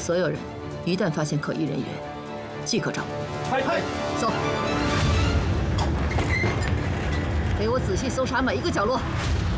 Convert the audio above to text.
所有人一旦发现可疑人员，即刻找我。 嗨， 走，给我仔细搜查每一个角落。